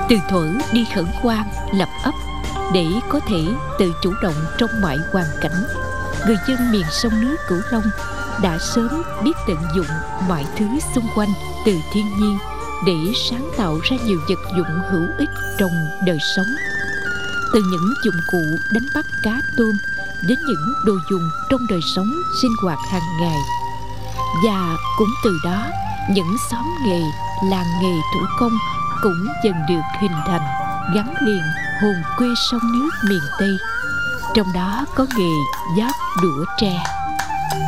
Từ thuở đi khẩn hoang lập ấp để có thể tự chủ động trong mọi hoàn cảnh, người dân miền sông nước Cửu Long đã sớm biết tận dụng mọi thứ xung quanh từ thiên nhiên để sáng tạo ra nhiều vật dụng hữu ích trong đời sống. Từ những dụng cụ đánh bắt cá tôm đến những đồ dùng trong đời sống sinh hoạt hàng ngày. Và cũng từ đó, những xóm nghề, làng nghề thủ công cũng dần được hình thành, gắn liền hồn quê sông nước miền Tây. Trong đó có nghề vác đũa tre.